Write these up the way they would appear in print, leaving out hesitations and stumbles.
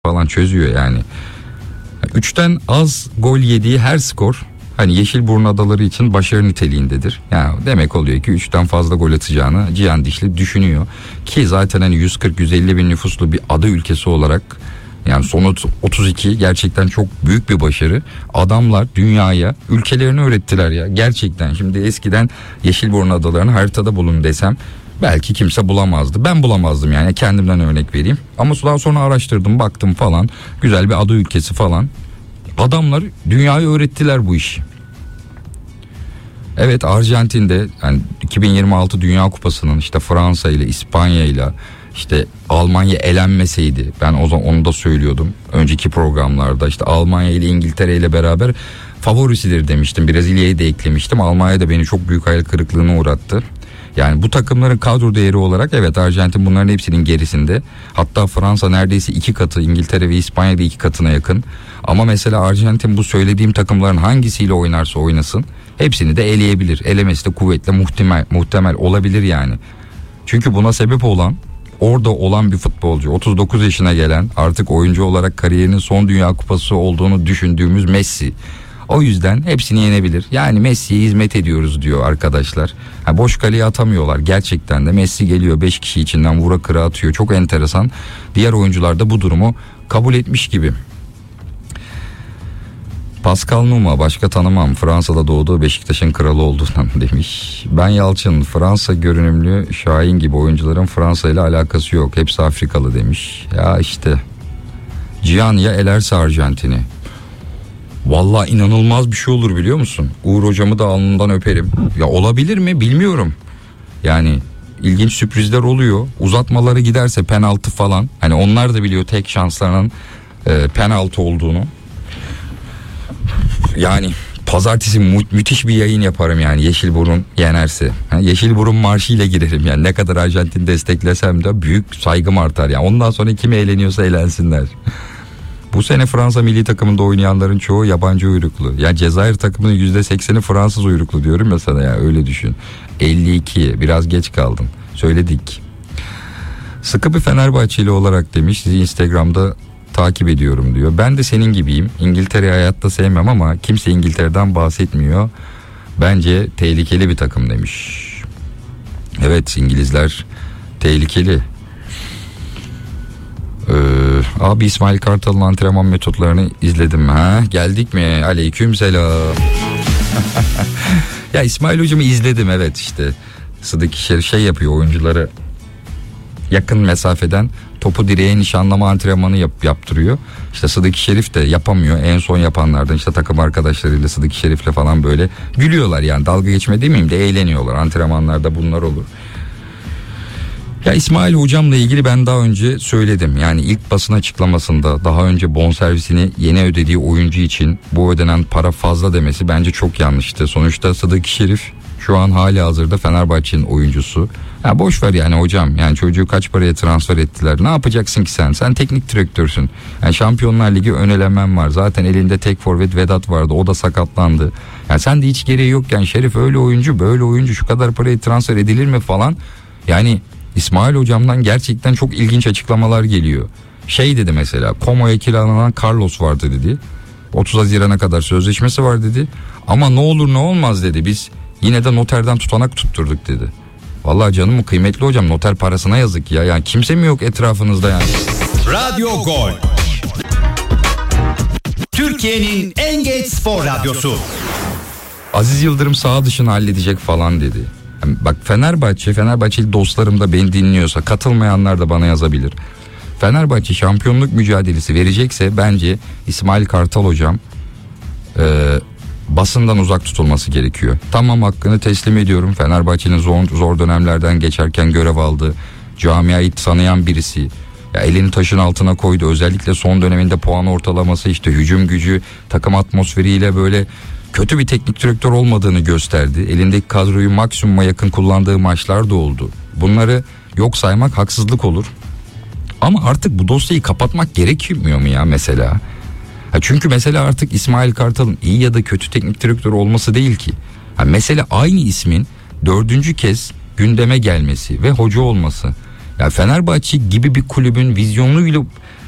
falan çözüyor yani. 3'ten az gol yediği her skor hani Yeşilburnu Adaları için başarı niteliğindedir. Yani demek oluyor ki 3'ten fazla gol atacağını Cihan Dişli düşünüyor. Ki zaten hani 140-150 bin nüfuslu bir ada ülkesi olarak yani son 32 gerçekten çok büyük bir başarı. Adamlar dünyaya ülkelerini öğrettiler ya gerçekten. Şimdi eskiden Yeşilburnu Adaları'nı haritada bulun desem belki kimse bulamazdı. Ben bulamazdım yani, kendimden örnek vereyim. Ama daha sonra araştırdım, baktım falan. Güzel bir ada ülkesi falan. Adamlar dünyayı öğrettiler bu işi. Evet, Arjantin'de yani 2026 Dünya Kupası'nın işte Fransa ile İspanya ile işte Almanya elenmeseydi, ben o zaman onu da söylüyordum önceki programlarda, işte Almanya ile İngiltere ile beraber favorisidir demiştim. Brezilya'yı da eklemiştim. Almanya da beni çok büyük hayal kırıklığına uğrattı. Yani bu takımların kadro değeri olarak evet Arjantin bunların hepsinin gerisinde. Hatta Fransa neredeyse 2 katı, İngiltere ve İspanya da 2 katına yakın. Ama mesela Arjantin bu söylediğim takımların hangisiyle oynarsa oynasın hepsini de eleyebilir. Elemesi de kuvvetle muhtemel olabilir yani. Çünkü buna sebep olan, orada olan bir futbolcu, 39 yaşına gelen, artık oyuncu olarak kariyerinin son Dünya Kupası olduğunu düşündüğümüz Messi. O yüzden hepsini yenebilir. Yani Messi'ye hizmet ediyoruz diyor arkadaşlar. Boş kaleye atamıyorlar. Gerçekten de Messi geliyor 5 kişi içinden vura kıra atıyor. Çok enteresan. Diğer oyuncular da bu durumu kabul etmiş gibi. Pascal Numa, başka tanımam. Fransa'da doğduğu, Beşiktaş'ın kralı olduğundan demiş. Ben Yalçın, Fransa görünümlü Şahin gibi oyuncuların Fransa ile alakası yok. Hepsi Afrikalı demiş. Ya işte Cihan ya elerse Arjantin'i. Vallahi inanılmaz bir şey olur biliyor musun? Uğur hocamı da alnından öperim. Ya olabilir mi bilmiyorum. Yani ilginç sürprizler oluyor. Uzatmaları giderse penaltı falan. Hani onlar da biliyor tek şanslarının penaltı olduğunu. Yani pazartesi müthiş bir yayın yaparım yani Yeşilburun yenerse. Yeşilburun marşıyla girerim yani, ne kadar Arjantin desteklesem de büyük saygım artar yani. Ondan sonra kim eğleniyorsa eğlensinler. Bu sene Fransa milli takımında oynayanların çoğu yabancı uyruklu. Yani Cezayir takımının %80'i Fransız uyruklu diyorum ya sana ya, öyle düşün. 52, biraz geç kaldın. Söyledik. Sıkı bir Fenerbahçeli olarak demiş, sizi Instagram'da takip ediyorum diyor. Ben de senin gibiyim. İngiltere'yi hayatta sevmem ama kimse İngiltere'den bahsetmiyor. Bence tehlikeli bir takım demiş. Evet, İngilizler tehlikeli. Abi İsmail Kartal'ın antrenman metotlarını izledim. Geldik mi? Aleyküm selam. Ya İsmail hocamı izledim, evet işte. Sıdık şey yapıyor, oyuncuları yakın mesafeden topu direğe nişanlama antrenmanı yaptırıyor. İşte Sıdık Şerif de yapamıyor. En son yapanlardan işte takım arkadaşlarıyla Sıdık Şerif'le falan böyle gülüyorlar yani, dalga geçme demeyeyim de eğleniyorlar. Antrenmanlarda bunlar olur. Ya İsmail hocamla ilgili ben daha önce söyledim. Yani ilk basın açıklamasında daha önce bonservisini yeni ödediği oyuncu için bu ödenen para fazla demesi bence çok yanlıştı. Sonuçta Sıdık Şerif şu an hali hazırda Fenerbahçe'nin oyuncusu. Ya boş ver yani hocam, yani çocuğu kaç paraya transfer ettiler, ne yapacaksın ki sen teknik direktörsün. Yani Şampiyonlar Ligi ön elemen var, zaten elinde tek forvet Vedat vardı, o da sakatlandı. Yani sen de hiç gereği yokken Şerif öyle oyuncu böyle oyuncu şu kadar paraya transfer edilir mi falan. Yani İsmail hocamdan gerçekten çok ilginç açıklamalar geliyor. Şey dedi mesela, Como'ya kiralanan Carlos vardı dedi. 30 Haziran'a kadar sözleşmesi var dedi. Ama ne olur ne olmaz dedi, biz yine de noterden tutanak tutturduk dedi. Vallahi canım mı kıymetli hocam, noter parasına yazık ya. Yani kimse mi yok etrafınızda yani? Radyo Gol, Türkiye'nin en geç spor radyosu. Aziz Yıldırım sağ dışını halledecek falan dedi. Yani bak Fenerbahçeli dostlarım da beni dinliyorsa, katılmayanlar da bana yazabilir. Fenerbahçe şampiyonluk mücadelesi verecekse bence İsmail Kartal hocam basından uzak tutulması gerekiyor. Tamam, hakkını teslim ediyorum. Fenerbahçe'nin zor dönemlerden geçerken görev aldı. Camiayı tanıyan birisi. Ya elini taşın altına koydu. Özellikle son döneminde puan ortalaması, işte hücum gücü, takım atmosferiyle böyle kötü bir teknik direktör olmadığını gösterdi. Elindeki kadroyu maksimuma yakın kullandığı maçlar da oldu. Bunları yok saymak haksızlık olur. Ama artık bu dosyayı kapatmak gerekmiyor mu ya mesela? Çünkü mesela artık İsmail Kartal'ın iyi ya da kötü teknik direktör olması değil ki. Mesele aynı ismin 4. kez gündeme gelmesi ve hoca olması. Ya Fenerbahçe gibi bir kulübün vizyonuyla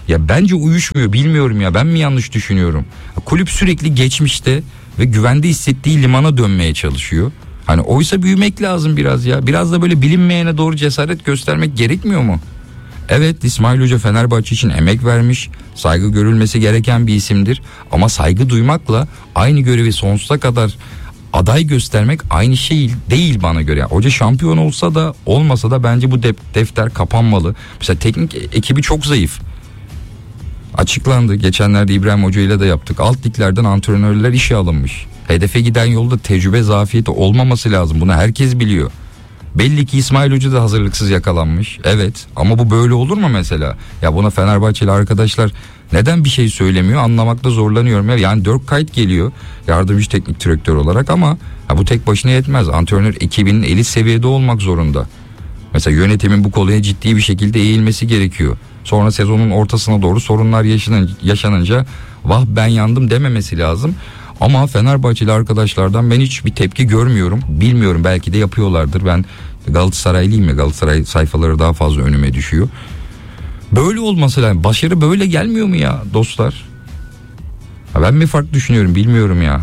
Ya bence uyuşmuyor, bilmiyorum ya, ben mi yanlış düşünüyorum? Kulüp sürekli geçmişte ve güvende hissettiği limana dönmeye çalışıyor. Hani oysa büyümek lazım biraz ya. Biraz da böyle bilinmeyene doğru cesaret göstermek gerekmiyor mu? Evet, İsmail Hoca Fenerbahçe için emek vermiş, saygı görülmesi gereken bir isimdir. Ama saygı duymakla aynı görevi sonsuza kadar aday göstermek aynı şey değil bana göre. Yani hoca şampiyon olsa da olmasa da bence bu defter kapanmalı. Mesela teknik ekibi çok zayıf. Açıklandı. Geçenlerde İbrahim Hoca ile de yaptık. Alt liglerden antrenörler işe alınmış. Hedefe giden yolda tecrübe zafiyeti olmaması lazım. Bunu herkes biliyor. Belli ki İsmail Hoca da hazırlıksız yakalanmış. Evet, ama bu böyle olur mu mesela? Ya buna Fenerbahçeli arkadaşlar neden bir şey söylemiyor, anlamakta zorlanıyorum. Yani Dirk Kuyt geliyor yardımcı teknik direktör olarak ama bu tek başına yetmez. Antrenör ekibinin elit seviyede olmak zorunda. Mesela yönetimin bu konuya ciddi bir şekilde eğilmesi gerekiyor. Sonra sezonun ortasına doğru sorunlar yaşanınca vah ben yandım dememesi lazım. Ama Fenerbahçeli arkadaşlardan ben hiç bir tepki görmüyorum. Bilmiyorum, belki de yapıyorlardır. Ben Galatasaraylıyım ya, Galatasaray sayfaları daha fazla önüme düşüyor. Böyle olması lazım. Başarı böyle gelmiyor mu ya dostlar? Ben mi farklı düşünüyorum, bilmiyorum ya.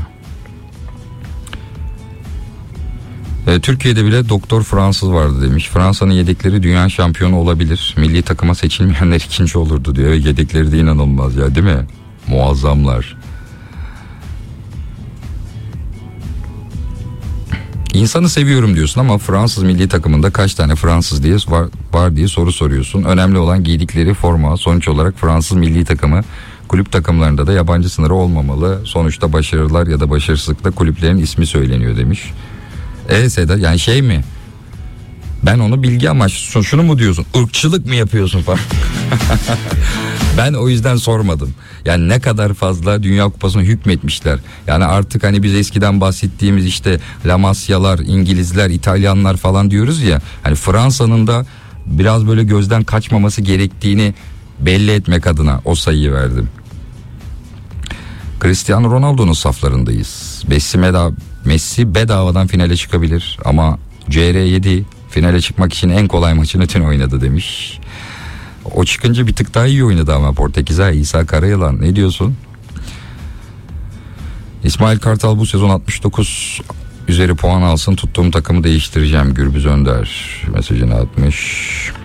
Türkiye'de bile doktor Fransız vardı demiş. Fransa'nın yedekleri dünya şampiyonu olabilir. Milli takıma seçilmeyenler ikinci olurdu diyor. Yedekleri de inanılmaz ya, değil mi? Muazzamlar. İnsanı seviyorum diyorsun ama Fransız milli takımında kaç tane Fransız diye var diye soru soruyorsun. Önemli olan giydikleri forma. Sonuç olarak Fransız milli takımı kulüp takımlarında da yabancı sınırı olmamalı. Sonuçta başarılar ya da başarısızlıkta kulüplerin ismi söyleniyor demiş. Seda yani şey mi? Ben onu bilgi amaçlı şunu mu diyorsun? Irkçılık mı yapıyorsun falan? Ben o yüzden sormadım. Yani ne kadar fazla Dünya Kupası'na hükmetmişler. Yani artık hani biz eskiden bahsettiğimiz işte La Masia'lar, İngilizler, İtalyanlar falan diyoruz ya. Hani Fransa'nın da biraz böyle gözden kaçmaması gerektiğini belli etmek adına o sayıyı verdim. Cristiano Ronaldo'nun saflarındayız. Messi bedavadan finale çıkabilir ama CR7 finale çıkmak için en kolay maçını dün oynadı demiş. O çıkınca bir tık daha iyi oynadı ama Portekiz'e. İsa Karayılan, ne diyorsun? İsmail Kartal bu sezon 69 üzeri puan alsın, tuttuğum takımı değiştireceğim. Gürbüz Önder mesajını atmış.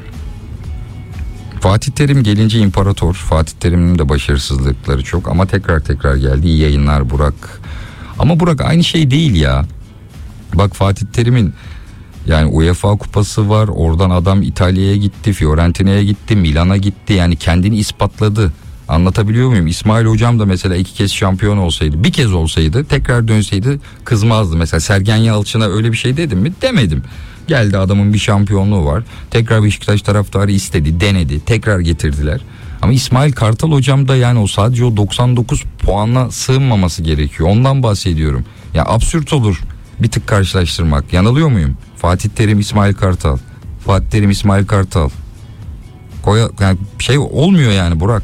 Fatih Terim gelince imparator. Fatih Terim'in de başarısızlıkları çok ama tekrar geldi. İyi yayınlar Burak. Ama Burak aynı şey değil ya. Bak Fatih Terim'in yani UEFA kupası var. Oradan adam İtalya'ya gitti, Fiorentina'ya gitti, Milan'a gitti. Yani kendini ispatladı. Anlatabiliyor muyum? İsmail Hocam da mesela 2 kez şampiyon olsaydı, bir kez olsaydı, tekrar dönseydi kızmazdı. Mesela Sergen Yalçın'a öyle bir şey dedim mi? Demedim. Geldi, adamın bir şampiyonluğu var. Tekrar Beşiktaş taraftarı istedi, denedi, tekrar getirdiler. Ama İsmail Kartal Hocam da yani o sadece o 99 puanla sığınmaması gerekiyor. Ondan bahsediyorum. Ya absürt olur bir tık karşılaştırmak. Yanılıyor muyum? Fatih Terim, İsmail Kartal. Fatih Terim, İsmail Kartal. Yani şey olmuyor yani Burak.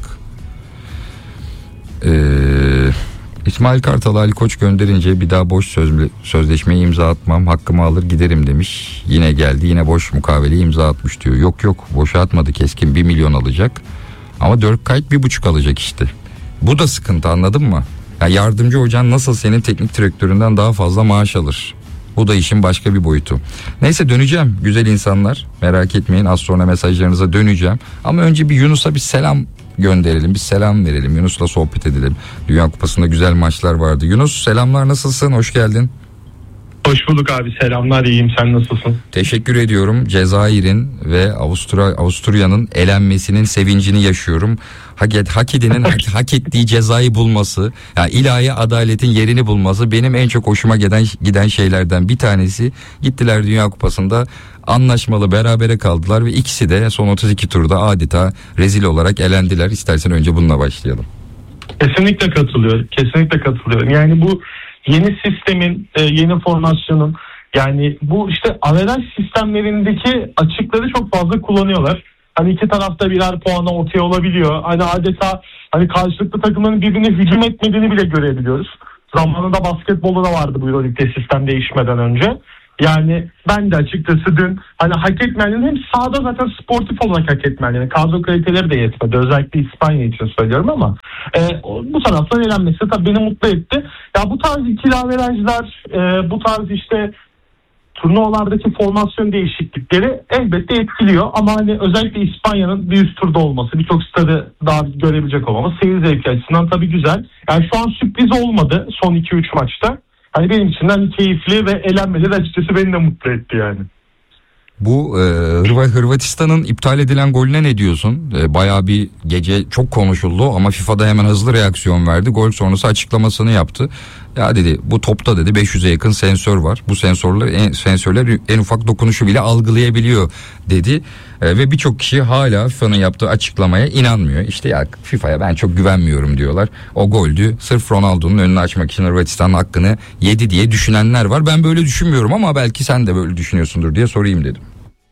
İsmail Kartal Ali Koç gönderince bir daha boş sözleşmeyi imza atmam, hakkımı alır giderim demiş. Yine geldi, yine boş mukaveleyi imza atmış diyor. Yok boşa atmadı, keskin 1 milyon alacak. Ama Dirk Kuyt 1,5 alacak işte. Bu da sıkıntı, anladın mı? Yani yardımcı hocan nasıl senin teknik direktöründen daha fazla maaş alır? Bu da işin başka bir boyutu. Neyse, döneceğim güzel insanlar. Merak etmeyin, az sonra mesajlarınıza döneceğim. Ama önce bir Yunus'a bir selam gönderelim, bir selam verelim. Yunus'la sohbet edelim. Dünya Kupası'nda güzel maçlar vardı. Yunus selamlar, nasılsın? Hoş geldin. Hoş bulduk abi, selamlar, iyiyim, sen nasılsın? Teşekkür ediyorum. Cezayir'in ve Avusturya'nın elenmesinin sevincini yaşıyorum. Hak edenin hak ettiği cezayı bulması, yani ilahi adaletin yerini bulması benim en çok hoşuma giden şeylerden bir tanesi. Gittiler Dünya Kupası'nda anlaşmalı berabere kaldılar ve ikisi de son 32 turda adeta rezil olarak elendiler. İstersen önce bununla başlayalım. Kesinlikle katılıyorum. Yani bu yeni sistemin, yeni formasyonun, yani bu işte averaj sistemlerindeki açıkları çok fazla kullanıyorlar. Hani iki tarafta birer puana ortaya olabiliyor. Hani adeta hani karşılıklı takımların birbirine hücum etmediğini bile görebiliyoruz. Zamanında basketbolda da vardı bu Euroleague'de sistem değişmeden önce. Yani ben de açıkçası dün hani hak etmeyenlerin hem sahada zaten sportif olarak hak etmeyenlerin kadro kaliteleri de yetmedi. Özellikle İspanya için söylüyorum ama bu taraftan elenmesi tabii beni mutlu etti. Ya bu tarz ikili averajlar, bu tarz işte turnuvalardaki formasyon değişiklikleri elbette etkiliyor ama hani özellikle İspanya'nın bir üst turda olması, birçok stadı daha görebilecek olmamız seyir zevki açısından tabii güzel. Yani şu an sürpriz olmadı son 2-3 maçta. Hani benim için de keyifli ve elenmeleri açıkçası beni de mutlu etti yani. Bu Hırvatistan'ın iptal edilen golüne ne diyorsun? Bayağı bir gece çok konuşuldu ama FIFA'da hemen hızlı reaksiyon verdi. Gol sonrası açıklamasını yaptı. Ya dedi bu topta dedi 500'e yakın sensör var. Bu sensörler en ufak dokunuşu bile algılayabiliyor dedi. Ve birçok kişi hala FIFA'nın yaptığı açıklamaya inanmıyor. İşte ya FIFA'ya ben çok güvenmiyorum diyorlar. O goldü sırf Ronaldo'nun önünü açmak için Hırvatistan'ın hakkını yedi diye düşünenler var. Ben böyle düşünmüyorum ama belki sen de böyle düşünüyorsundur diye sorayım dedim.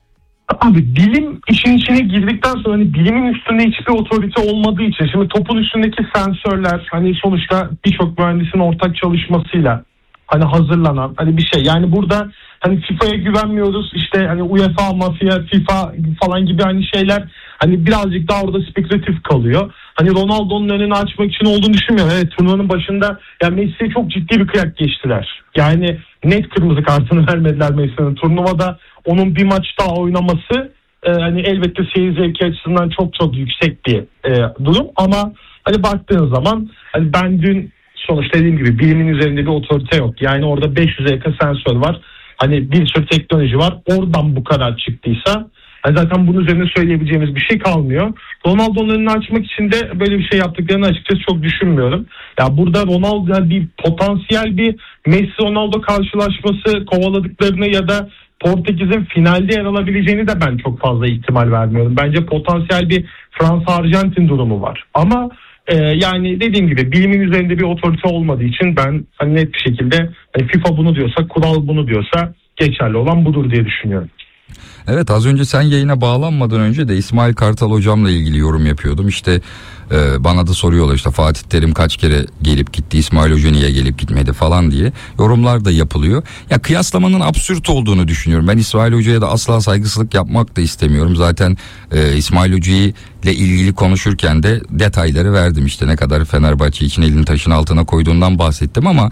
Abi bilim işin içine girdikten sonra hani bilimin üstünde hiçbir otorite olmadığı için şimdi topun üstündeki sensörler hani sonuçta birçok mühendisin ortak çalışmasıyla hani hazırlanan hani bir şey. Yani burada hani FIFA'ya güvenmiyoruz işte hani UEFA, mafya, FIFA falan gibi hani şeyler hani birazcık daha orada spekülatif kalıyor. Hani Ronaldo'nun önünü açmak için olduğunu düşünmüyorum. Evet turnuvanın başında yani Messi'ye çok ciddi bir kıyak geçtiler. Yani net kırmızı kartını vermediler Messi'nin. Turnuvada onun bir maç daha oynaması hani elbette seyir zevki açısından çok çok yüksek bir durum ama hani baktığın zaman hani ben dün sonuçta dediğim gibi bilimin üzerinde bir otorite yok. Yani orada 500'e yakın sensör var. Hani bir sürü teknoloji var. Oradan bu kadar çıktıysa hani zaten bunun üzerine söyleyebileceğimiz bir şey kalmıyor. Ronaldo'nun önünü açmak için de böyle bir şey yaptıklarını açıkçası çok düşünmüyorum. Ya burada Ronaldo bir potansiyel bir Messi-Ronaldo karşılaşması kovaladıklarını ya da Portekiz'in finalde yer alabileceğini de ben çok fazla ihtimal vermiyorum. Bence potansiyel bir Fransa-Arjantin durumu var. Ama yani dediğim gibi bilimin üzerinde bir otorite olmadığı için ben hani net bir şekilde hani FIFA bunu diyorsa, kural bunu diyorsa geçerli olan budur diye düşünüyorum. Evet, az önce sen yayına bağlanmadan önce de İsmail Kartal hocamla ilgili yorum yapıyordum. İşte bana da soruyorlar işte Fatih Terim kaç kere gelip gitti, İsmail Hoca niye gelip gitmedi falan diye yorumlar da yapılıyor. Ya kıyaslamanın absürt olduğunu düşünüyorum. Ben İsmail Hoca'ya da asla saygısızlık yapmak da istemiyorum. Zaten İsmail Hoca'yı ile ilgili konuşurken de detayları verdim. İşte ne kadar Fenerbahçe için elini taşın altına koyduğundan bahsettim ama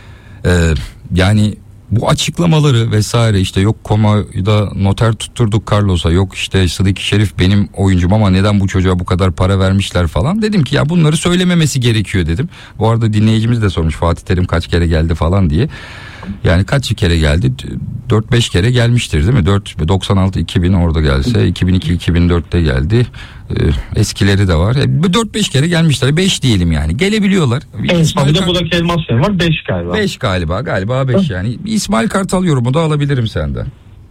yani bu açıklamaları vesaire işte yok Koma'da noter tutturduk Carlos'a, yok işte Sıdık Şerif benim oyuncum ama neden bu çocuğa bu kadar para vermişler falan, dedim ki ya bunları söylememesi gerekiyor dedim. Bu arada dinleyicimiz de sormuş Fatih Terim kaç kere geldi falan diye. Yani kaç kere geldi? 4-5 kere gelmiştir değil mi? 96-2000 orada gelse 2002-2004'te geldi. Eskileri de var. 4-5 kere gelmişler. 5 diyelim yani. Gelebiliyorlar. En sonunda Burak Elmas var. 5 galiba. 5 galiba 5 yani. İsmail Kartal yorumu da alabilirim senden.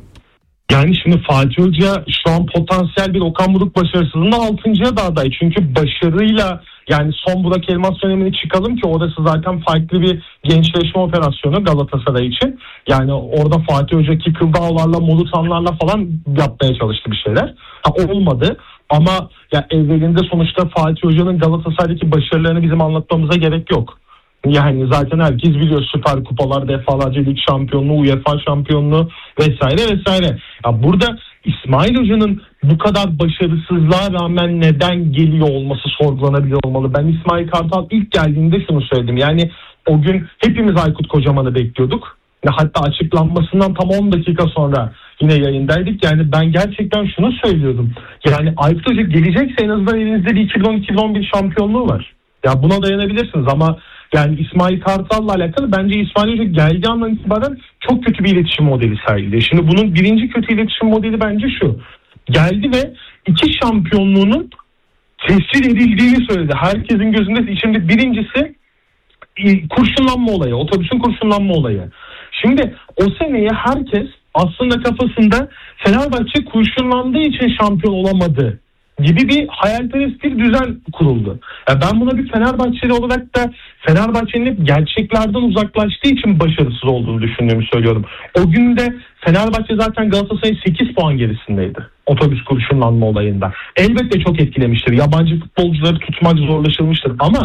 Yani şimdi Fatih Hoca şu an potansiyel bir Okan Buruk başarısızlığında 6. da aday. Çünkü başarıyla yani son Burak Elmas dönemini çıkalım ki orası zaten farklı bir gençleşme operasyonu Galatasaray için. Yani orada Fatih Hoca Kıkıldağlarla, Molutanlarla falan yapmaya çalıştı bir şeyler. Olmadı. Ama ya evvelinde sonuçta Fatih Hoca'nın Galatasaray'daki başarılarını bizim anlatmamıza gerek yok. Yani zaten herkes biliyor, Süper Kupalar, defalarca lig şampiyonluğu, UEFA şampiyonluğu vesaire vesaire. Ya burada İsmail Hoca'nın bu kadar başarısızlığa rağmen neden geliyor olması sorgulanabilir olmalı. Ben İsmail Kartal ilk geldiğinde şunu söyledim. Yani o gün hepimiz Aykut Kocaman'ı bekliyorduk. Hatta açıklanmasından tam 10 dakika sonra yine yayındaydık. Yani ben gerçekten şunu söylüyordum. Yani Aykut Hoca gelecekse en azından elinizde bir 2010-2011 şampiyonluğu var. Ya buna dayanabilirsiniz ama yani İsmail Kartal'la alakalı bence İsmail Hoca geldiği andan itibaren çok kötü bir iletişim modeli sergiledi. Şimdi bunun birinci kötü iletişim modeli bence şu. Geldi ve 2 şampiyonluğunun tescil edildiğini söyledi. Herkesin gözünde. Şimdi birincisi kurşunlanma olayı, otobüsün kurşunlanma olayı. Şimdi o seneyi herkes aslında kafasında Fenerbahçe kurşunlandığı için şampiyon olamadı gibi bir hayalperest bir düzen kuruldu. Yani ben buna bir Fenerbahçeli olarak da Fenerbahçe'nin hep gerçeklerden uzaklaştığı için başarısız olduğunu düşündüğümü söylüyorum. O gün de Fenerbahçe zaten Galatasaray'ın 8 puan gerisindeydi otobüs kurşunlanma olayında. Elbette çok etkilemiştir. Yabancı futbolcuları tutmak zorlaşılmıştır ama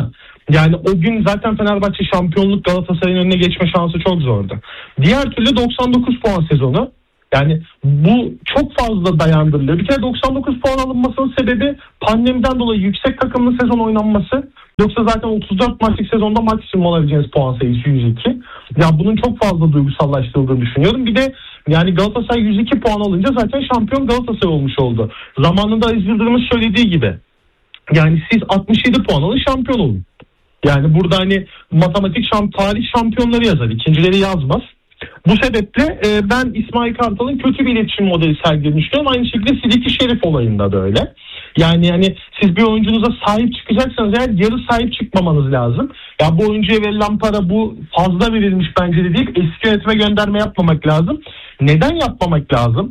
Yani o gün zaten Fenerbahçe şampiyonluk Galatasaray'ın önüne geçme şansı çok zordu. Diğer türlü 99 puan sezonu. Yani bu çok fazla dayandırılıyor. Bir kere 99 puan alınmasının sebebi pandemiden dolayı yüksek takımlı sezon oynanması. Yoksa zaten 34 maçlık sezonda maksimum alabileceğiniz puan sayısı 102. Ya bunun çok fazla duygusallaştırıldığını düşünüyorum. Bir de yani Galatasaray 102 puan alınca zaten şampiyon Galatasaray olmuş oldu. Zamanında Aziz Yıldırım'ın söylediği gibi. Yani siz 67 puan alın, şampiyon olun. Yani burada hani matematik tarih şampiyonları yazar, ikincileri yazmaz. Bu sebeple ben İsmail Kartal'ın kötü bir iletişim modeli sergilediğini düşünüyorum. Aynı şekilde Sidiki Şerif olayında da öyle. Yani siz bir oyuncunuza sahip çıkacaksanız eğer yarı sahip çıkmamanız lazım. Ya bu oyuncuya verilen para bu fazla verilmiş bence de değil. Eski yönetime gönderme yapmamak lazım. Neden yapmamak lazım?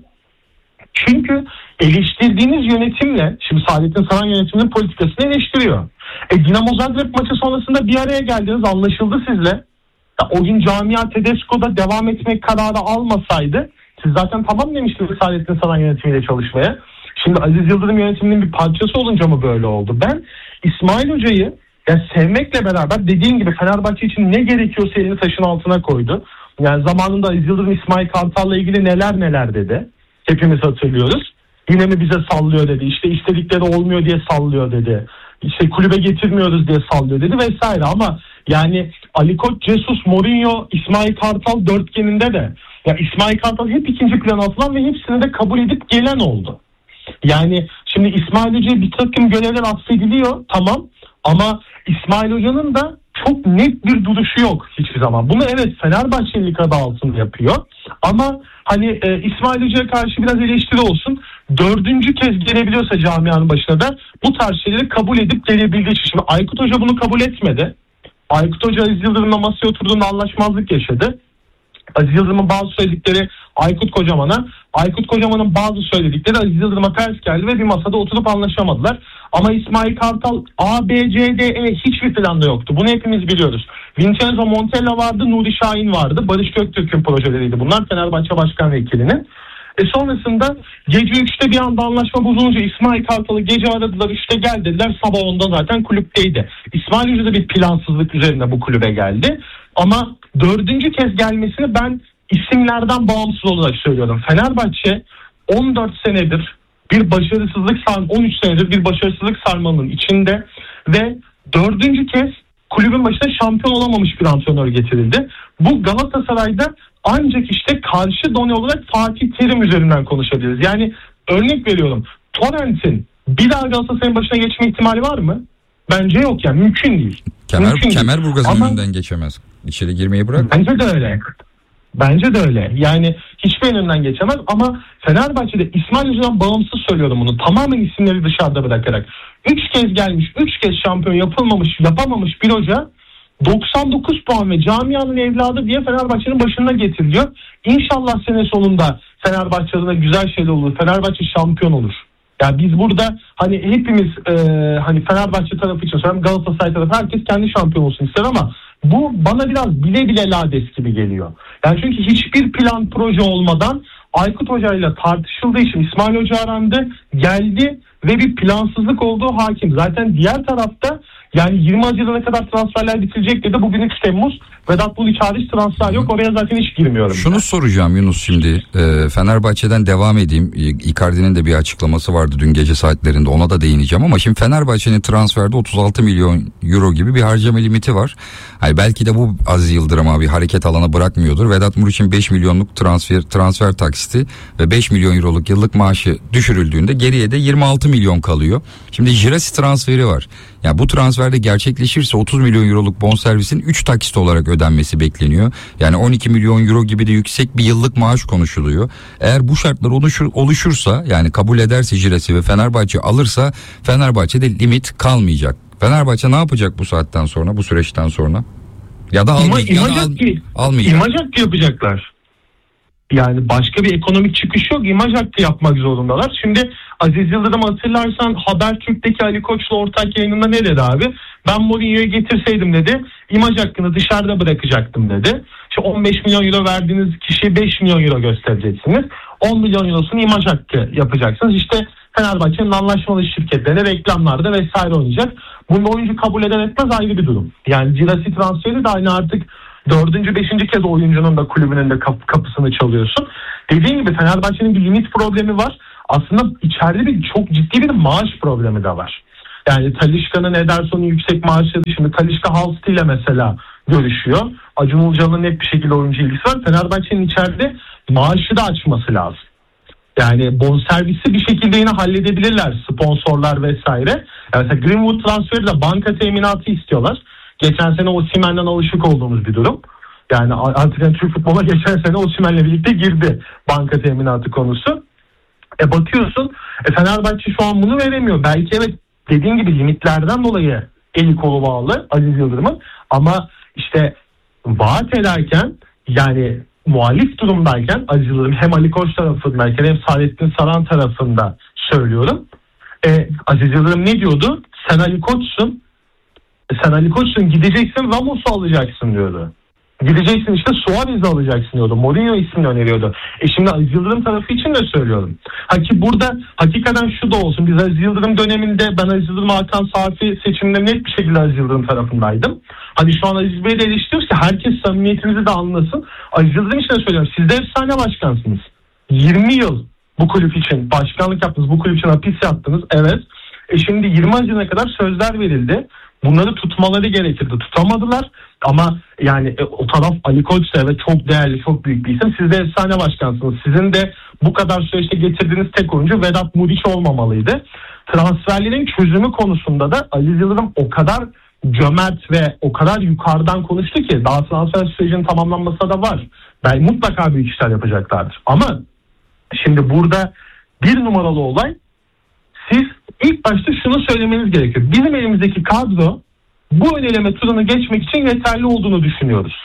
Çünkü eleştirdiğiniz yönetimle, şimdi Saadettin Saran yönetiminin politikasını eleştiriyor. Dinamo Zagreb maçı sonrasında bir araya geldiniz, anlaşıldı sizle. Ya o gün camia Tedesco'da devam etmek kararı almasaydı siz zaten tamam demiştiniz Saadettin Saran yönetimiyle çalışmaya. Şimdi Aziz Yıldırım yönetiminin bir parçası olunca mı böyle oldu? Ben İsmail Hoca'yı sevmekle beraber dediğim gibi Fenerbahçe için ne gerekiyorsa elini taşın altına koydu. Yani zamanında Aziz Yıldırım İsmail Kartal'la ilgili neler dedi. Hepimiz hatırlıyoruz. Yine mi bize sallıyor dedi. İşte istedikleri olmuyor diye sallıyor dedi. İşte kulübe getirmiyoruz diye sallıyor dedi vesaire. Ama yani Ali Koç, Jesus, Mourinho, İsmail Kartal dörtgeninde de ya İsmail Kartal hep ikinci plana atılan ve hepsini de kabul edip gelen oldu. Yani şimdi İsmail Hoca'ya bir takım görevler atfediliyor, tamam, ama İsmail Hoca'nın da çok net bir duruşu yok hiçbir zaman. Bunu evet Fenerbahçelilik adı altında yapıyor ama hani İsmail Hoca'ya karşı biraz eleştiri olsun. 4. kez gelebiliyorsa camianın başına da bu tarz şeyleri kabul edip gelebildiği için. Şimdi Aykut Hoca bunu kabul etmedi. Aykut Hoca Aziz Yıldırım'la masaya oturduğunda anlaşmazlık yaşadı. Aziz Yıldırım'ın bazı söyledikleri Aykut Kocaman'a, Aykut Kocaman'ın bazı söyledikleri Aziz Yıldırım'a ters geldi ve bir masada oturup anlaşamadılar. Ama İsmail Kartal A, B, C, D, E hiçbir planda yoktu. Bunu hepimiz biliyoruz. Vincenzo Montella vardı, Nuri Şahin vardı. Barış Göktürk'ün projeleriydi bunlar, Fenerbahçe Başkan Vekilinin. Sonrasında gece 3'te bir anda anlaşma bozulunca İsmail Kartal'ı gece aradılar, 3'te gel dediler, sabah 10'da zaten kulüpteydi. İsmail Hoca da bir plansızlık üzerine bu kulübe geldi. Ama 4. kez gelmesini ben isimlerden bağımsız olarak söylüyorum. Fenerbahçe 14 senedir bir başarısızlık 13 senedir bir başarısızlık sarmalının içinde ve 4. kez kulübün başına şampiyon olamamış bir antrenör getirildi. Bu Galatasaray'da ancak işte karşı done olarak Fatih Terim üzerinden konuşabiliriz. Yani örnek veriyorum, Torrent'in bir daha Galatasaray'ın başına geçme ihtimali var mı? Bence yok, yani mümkün değil. Kemerburgaz'ın önünden geçemez. İçeri girmeyi bırak. Bence de öyle. Bence de öyle. Yani hiçbir önünden geçemez ama Fenerbahçe'de İsmail Hoca'dan bağımsız söylüyorum bunu. Tamamen isimleri dışarıda bırakarak. 3 kez gelmiş, 3 kez şampiyon yapamamış bir hoca 99 puan ve camianın evladı diye Fenerbahçe'nin başına getiriliyor. İnşallah sene sonunda Fenerbahçe adına güzel şeyler olur. Fenerbahçe şampiyon olur. Yani biz burada hani hepimiz hani Fenerbahçe tarafı için söylüyorum, Galatasaray tarafı, herkes kendi şampiyon olsun ister ama bu bana biraz bile lades gibi geliyor. Yani çünkü hiçbir plan proje olmadan Aykut Hoca ile tartışıldığı için İsmail Hoca arandı, geldi ve bir plansızlık olduğu hakim. Zaten diğer tarafta yani 20 Haziran'a kadar transferler bitirecek dedi. Bugün 3 Temmuz. Vedat Buluç hariç transfer yok. Oraya zaten hiç girmiyorum. Şunu soracağım Yunus şimdi. Fenerbahçe'den devam edeyim. Icardi'nin de bir açıklaması vardı dün gece saatlerinde. Ona da değineceğim ama şimdi Fenerbahçe'nin transferde 36 milyon euro gibi bir harcama limiti var. Hani belki de bu Aziz Yıldırım'a bir hareket alanı bırakmıyordur. Vedat Muriç'in 5 milyonluk transfer taksiti ve 5 milyon euroluk yıllık maaşı düşürüldüğünde geriye de 26 milyon kalıyor. Şimdi Jirasi transferi var. Ya bu transferde gerçekleşirse 30 milyon euroluk bonservisin 3 taksit olarak ödenmesi bekleniyor. Yani 12 milyon euro gibi de yüksek bir yıllık maaş konuşuluyor. Eğer bu şartlar oluşursa, yani kabul ederse Jirasi ve Fenerbahçe alırsa, Fenerbahçe'de limit kalmayacak. Fenerbahçe ne yapacak bu saatten sonra, bu süreçten sonra? Ya da almayacak. İmaj hakkı yapacaklar. Yani başka bir ekonomik çıkış yok. İmaj hakkı yapmak zorundalar. Şimdi Aziz Yıldırım hatırlarsan Habertürk'teki Ali Koç'la ortak yayınında ne dedi abi? Ben Mourinho'yu getirseydim dedi, imaj hakkını dışarıda bırakacaktım dedi. İşte 15 milyon euro verdiğiniz kişiye 5 milyon euro göstereceksiniz. 10 milyon eurosunu imaj hakkı yapacaksınız. İşte Fenerbahçe'nin anlaşmalı şirketlerine reklamlarda vesaire oynayacak. Bunu oyuncu kabul eder etmez ayrı bir durum. Yani Girassi transferi de aynı, artık 4. 5. kez oyuncunun da kulübünün de kapısını çalıyorsun. Dediğim gibi Fenerbahçe'nin bir limit problemi var. Aslında içeride bir çok ciddi bir maaş problemi de var. Yani Talisca'nın, Ederson'un yüksek maaşları, şimdi Talisca Halsti ile mesela görüşüyor. Acun Ilıcalı'nın net bir şekilde oyuncu ilgisi var. Fenerbahçe'nin içeride maaşı da açması lazım. Yani bonservisi bir şekilde yine halledebilirler, sponsorlar vesaire. Yani mesela Greenwood transferi de banka teminatı istiyorlar. Geçen sene Osimhen'den alışık olduğumuz bir durum. Yani artık Türk futbola geçen sene Osimhen'le birlikte girdi banka teminatı konusu. Bakıyorsun Fenerbahçe şu an bunu veremiyor. Belki evet, dediğim gibi limitlerden dolayı eli kolu bağlı Aziz Yıldırım'ın, ama işte vaat ederken, yani muhalif durumdayken Aziz Yıldırım hem Ali Koç tarafındayken hem Saadettin Saran tarafında söylüyorum. Aziz Yıldırım ne diyordu? Sen Ali Koç'sun. Sen Ali Koç'sun, gideceksin Ramos'u alacaksın diyordu. Gideceksin işte Suarez'i alacaksın diyordu. Mourinho ismini öneriyordu. Şimdi Aziz Yıldırım tarafı için de söylüyorum. Ki burada hakikaten şu da olsun. Biz Aziz Yıldırım döneminde, ben Aziz Yıldırım Hakan Safi seçiminde net bir şekilde Aziz Yıldırım tarafındaydım. Hani şu an Aziz Bey'i de eleştiriyoruz ki herkes samimiyetinizi de anlasın. Aziz Yıldırım için de söylüyorum. Siz de efsane başkansınız. 20 yıl bu kulüp için başkanlık yaptınız. Bu kulüp için hapis yattınız. Evet. Şimdi 20 Haziran'a kadar sözler verildi. Bunları tutmaları gerekirdi. Tutamadılar. Ama yani o taraf Ali Koç'sa ve çok değerli, çok büyük bir isim. Siz de efsane başkansınız. Sizin de bu kadar süreçte getirdiğiniz tek oyuncu Vedat Muriç olmamalıydı. Transferlerin çözümü konusunda da Aziz Yıldırım o kadar cömert ve o kadar yukarıdan konuştu ki daha transfer sürecinin tamamlanması da var. Ben mutlaka büyük işler yapacaklardır. Ama şimdi burada bir numaralı olay, siz ilk başta şunu söylemeniz gerekiyor. Bizim elimizdeki kadro bu ön eleme turunu geçmek için yeterli olduğunu düşünüyoruz.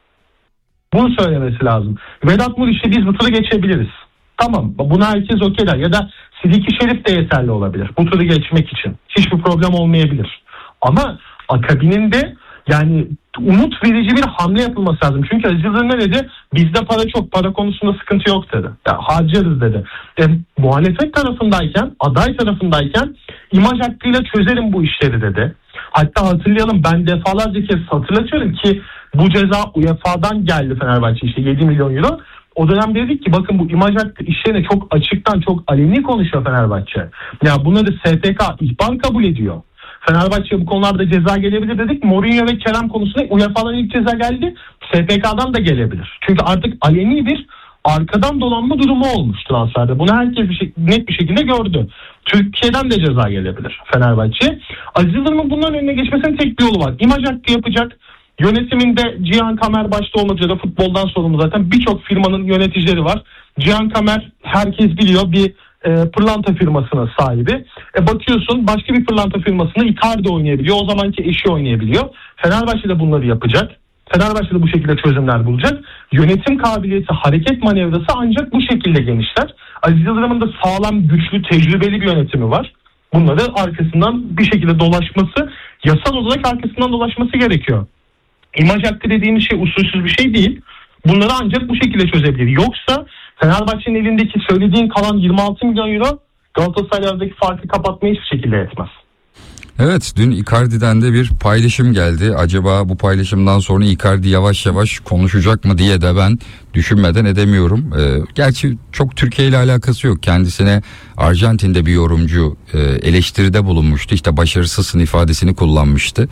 Bunu söylemesi lazım. Vedat Muriç'e biz bu turu geçebiliriz. Tamam, buna herkes okey der. Ya da Sidiki Şerif de yeterli olabilir bu turu geçmek için. Hiçbir problem olmayabilir. Ama akabininde yani umut verici bir hamle yapılması lazım. Çünkü Aziz Yıldırım ne dedi? Bizde para çok, para konusunda sıkıntı yok dedi. Ya, harcarız dedi. Muhalefet tarafındayken, aday tarafındayken imaj hakkıyla çözerim bu işleri dedi. Hatta hatırlayalım, ben defalarca kez hatırlatıyorum ki bu ceza UEFA'dan geldi Fenerbahçe, işte 7 milyon euro. O dönem dedik ki bakın bu imaj hakkı işlerine çok açıktan, çok aleni konuşuyor Fenerbahçe. Ya bunları STK ihbar kabul ediyor. Fenerbahçe'ye bu konularda ceza gelebilir dedik. Mourinho ve Kerem konusunda UEFA'dan ilk ceza geldi. STK'dan da gelebilir. Çünkü artık aleni bir arkadan dolanma durumu olmuş transferde. Bunu herkes net bir şekilde gördü. Türkiye'den de ceza gelebilir Fenerbahçe. Aziz Yıldırım'ın bunların önüne geçmesinin tek bir yolu var. İmaj hakkı yapacak. Yönetiminde Cihan Kamer başta olmak üzere futboldan sorumlu zaten birçok firmanın yöneticileri var. Cihan Kamer herkes biliyor, bir pırlanta firmasının sahibi. Bakıyorsun başka bir pırlanta firmasında Icardi oynayabiliyor. O zamanki eşi oynayabiliyor. Fenerbahçe de bunları yapacak. Fenerbahçe de bu şekilde çözümler bulacak. Yönetim kabiliyeti, hareket manevrası ancak bu şekilde genişler. Aziz Yıldırım'ın da sağlam, güçlü, tecrübeli bir yönetimi var. Bunları arkasından bir şekilde dolaşması, yasal olarak arkasından dolaşması gerekiyor. İmaj hakkı dediğimiz şey usulsüz bir şey değil. Bunları ancak bu şekilde çözebilir. Yoksa Fenerbahçe'nin elindeki söylediğin kalan 26 milyon euro Galatasaray'daki farkı kapatmayı hiçbir şekilde etmez. Evet, dün Icardi'den de bir paylaşım geldi. Acaba bu paylaşımdan sonra Icardi yavaş yavaş konuşacak mı diye de ben düşünmeden edemiyorum. Gerçi çok Türkiye ile alakası yok. Kendisine Arjantin'de bir yorumcu eleştiride bulunmuştu. İşte başarısızsın ifadesini kullanmıştı.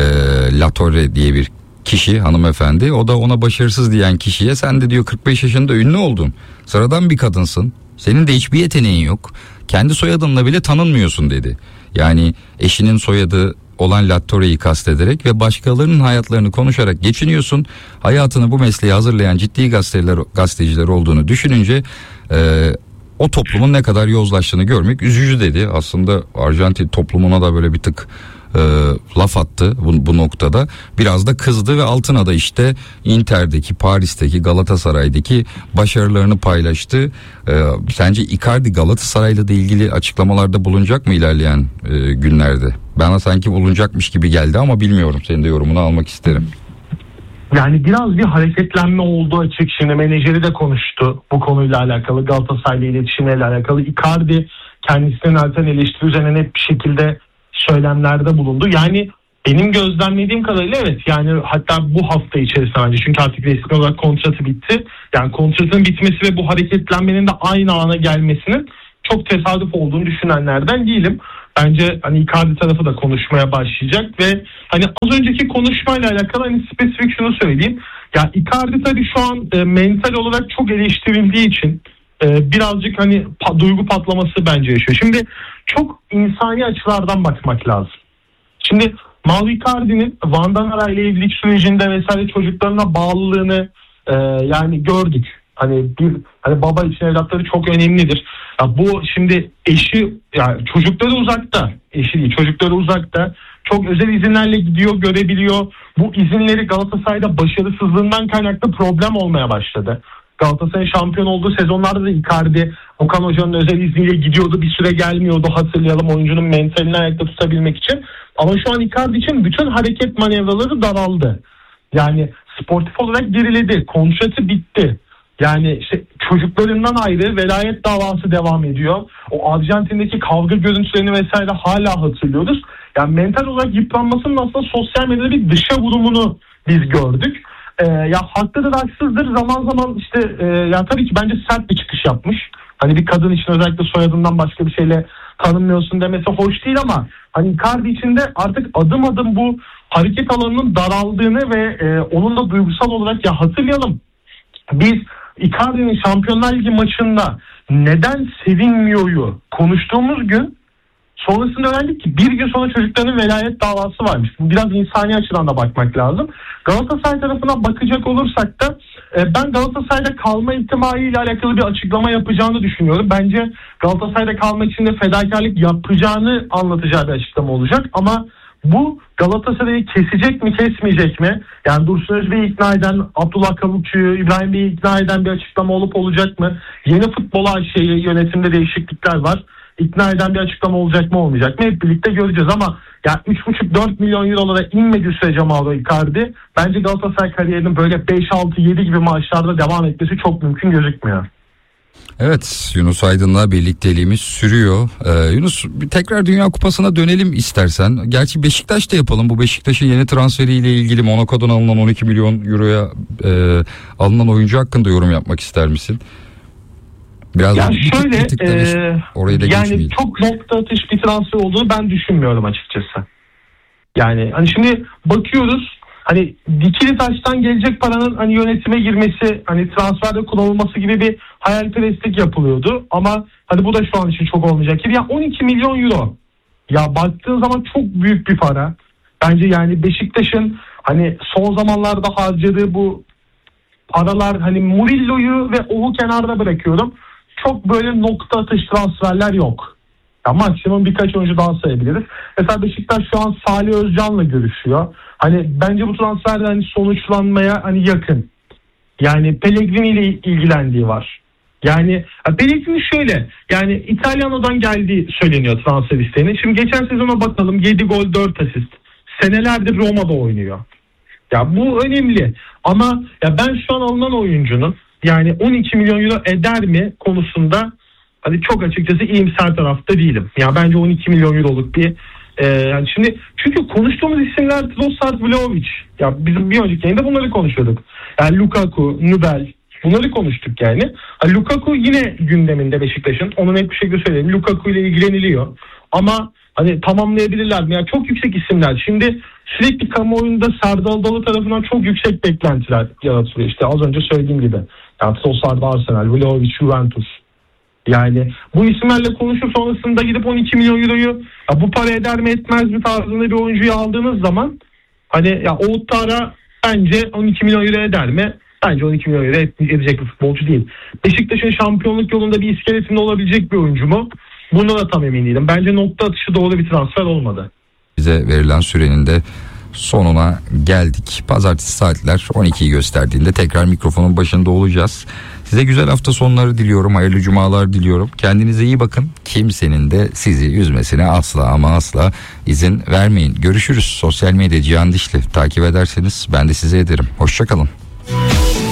La Torre diye bir kişi, hanımefendi. O da ona başarısız diyen kişiye sen de diyor 45 yaşında ünlü oldun. Sıradan bir kadınsın. Senin de hiçbir yeteneğin yok. Kendi soyadınla bile tanınmıyorsun dedi. Yani eşinin soyadı olan La Torre'yi kastederek ve başkalarının hayatlarını konuşarak geçiniyorsun. Hayatını bu mesleğe hazırlayan ciddi gazeteciler olduğunu düşününce o toplumun ne kadar yozlaştığını görmek üzücü dedi. Aslında Arjantin toplumuna da böyle bir tık laf attı bu noktada. Biraz da kızdı ve altına da işte Inter'deki, Paris'teki, Galatasaray'daki başarılarını paylaştı. Sence Icardi Galatasaray'la da ilgili açıklamalarda bulunacak mı ilerleyen günlerde? Bana sanki bulunacakmış gibi geldi ama bilmiyorum. Senin de yorumunu almak isterim. Yani biraz bir hareketlenme oldu açık. Şimdi menajeri de konuştu bu konuyla alakalı, Galatasaray'la iletişimiyle alakalı. Icardi kendisine yönelten eleştiri üzerine net bir şekilde söylemlerde bulundu. Yani benim gözlemlediğim kadarıyla evet, yani hatta bu hafta içerisinde bence, çünkü artık resmi olarak kontratı bitti. Yani kontratın bitmesi ve bu hareketlenmenin de aynı ana gelmesinin çok tesadüf olduğunu düşünenlerden değilim. Bence hani Icardi tarafı da konuşmaya başlayacak ve hani az önceki konuşmayla alakalı hani spesifik şunu söyleyeyim. Ya Icardi tabii şu an mental olarak çok eleştirildiği için birazcık hani duygu patlaması bence yaşıyor. Şimdi çok insani açılardan bakmak lazım. Şimdi Mauro Icardi'nin Van Danara ile evlilik sürecinde vesaire çocuklarına bağlılığını yani gördük. Hani baba için evlatları çok önemlidir. Ya bu şimdi eşi, yani çocukları uzakta, eşi değil çocukları uzakta, çok özel izinlerle gidiyor, görebiliyor. Bu izinleri Galatasaray'da başarısızlığından kaynaklı problem olmaya başladı. Galatasaray'ın şampiyon olduğu sezonlarda da Icardi Okan Hoca'nın özel izniyle gidiyordu, bir süre gelmiyordu, hatırlayalım, oyuncunun mentalini ayakta tutabilmek için. Ama şu an Icardi için bütün hareket manevraları daraldı. Yani sportif olarak geriledi, kontratı bitti. Yani işte çocuklarından ayrı velayet davası devam ediyor. O Arjantin'deki kavga görüntülerini vesaire hala hatırlıyoruz. Yani mental olarak yıpranmasının aslında sosyal medyada bir dışa vurumunu biz gördük. Ya haklıdır haksızdır, zaman zaman işte ya tabii ki bence sert bir çıkış yapmış. Hani bir kadın için özellikle soyadından başka bir şeyle tanınmıyorsun demesi hoş değil ama hani Icardi için de artık adım adım bu hareket alanının daraldığını ve onun da duygusal olarak, ya hatırlayalım, biz Icardi'nin Şampiyonlar Ligi maçında neden sevinmiyor'yu konuştuğumuz gün sonrasında öğrendik ki bir gün sonra çocukların velayet davası varmış. Biraz insani açıdan da bakmak lazım. Galatasaray tarafına bakacak olursak da ben Galatasaray'da kalma ihtimaliyle alakalı bir açıklama yapacağını düşünüyorum. Bence Galatasaray'da kalmak için de fedakarlık yapacağını anlatacağı bir açıklama olacak. Ama bu Galatasaray'ı kesecek mi kesmeyecek mi? Yani Dursun Özbey'i ikna eden, Abdullah Kavukçu'yu, İbrahim Bey'i ikna eden bir açıklama olup olacak mı? Yeni futbol yönetimde değişiklikler var. İkna eden bir açıklama olacak mı olmayacak mı? Hep birlikte göreceğiz ama ya 3,5-4 milyon eurolara inmediği sürece Mauro Icardi, bence Galatasaray kariyerinin böyle 5-6-7 gibi maçlarda devam etmesi çok mümkün gözükmüyor. Evet, Yunus Aydın'la birlikteliğimiz sürüyor. Yunus, tekrar Dünya Kupası'na dönelim istersen. Gerçi Beşiktaş'ta yapalım. Bu Beşiktaş'ın yeni transferiyle ilgili Monaco'dan alınan 12 milyon euroya alınan oyuncu hakkında yorum yapmak ister misin? Biraz ya şöyle orayı da yani çok nokta atış bir transfer olduğunu ben düşünmüyorum açıkçası. Yani hani şimdi bakıyoruz, hani dikili taştan gelecek paranın hani yönetime girmesi, hani transferde kullanılması gibi bir hayalperestlik yapılıyordu. Ama hani bu da şu an için çok olmayacak gibi. Ya 12 milyon euro. Ya baktığın zaman çok büyük bir para. Bence yani Beşiktaş'ın hani son zamanlarda harcadığı bu paralar, hani Murillo'yu ve Oğuz'u kenarda bırakıyorum. Çok böyle nokta atış transferler yok. Ya maksimum birkaç oyuncu daha sayabiliriz. Mesela Beşiktaş şu an Salih Özcan'la görüşüyor. Hani bence bu transferde hani sonuçlanmaya hani yakın. Yani Pellegrini ile ilgilendiği var. Yani Pellegrini şöyle, yani İtalyano'dan geldiği söyleniyor transfer isteğine. Şimdi geçen sezona bakalım, 7 gol 4 asist. Senelerdir Roma'da oynuyor. Ya bu önemli. Ama ya ben şu an alınan oyuncunun yani 12 milyon euro eder mi konusunda hani çok açıkçası iyimser tarafta değilim. Ya bence 12 milyon euroluk bir yani şimdi çünkü konuştuğumuz isimler Trossard, Vlahovic. Ya bizim bir önceki yayında bunları konuşuyorduk. Yani Lukaku, Nubel, bunları konuştuk yani. Lukaku yine gündeminde Beşiktaş'ın. Onu net bir şekilde söyleyeyim. Lukaku ile ilgileniyor. Ama hani tamamlayabilirler mi? Yani çok yüksek isimler. Şimdi sürekli kamuoyunda Serdal Dalı tarafından çok yüksek beklentiler yaratılıyor. İşte az önce söylediğim gibi. Yani Trossard Arsenal, Vlahovic Juventus. Yani bu isimlerle konuşup sonrasında gidip 12 milyon euroyu bu para eder mi etmez mi tarzında bir oyuncuyu aldığınız zaman hani ya Oğuz Tara bence 12 milyon euro eder mi? Bence 12 milyon euro edecek bir futbolcu değil. Beşiktaş'ın şampiyonluk yolunda bir iskeletinde olabilecek bir oyuncu mu? Buna da tam emin değilim. Bence nokta atışı doğru bir transfer olmadı. Bize verilen sürenin de sonuna geldik. Pazartesi saatler 12'yi gösterdiğinde tekrar mikrofonun başında olacağız. Size güzel hafta sonları diliyorum. Hayırlı cumalar diliyorum. Kendinize iyi bakın. Kimsenin de sizi üzmesine asla ama asla izin vermeyin. Görüşürüz. Sosyal medya Cihan Dişli. Takip ederseniz ben de size ederim. Hoşça kalın.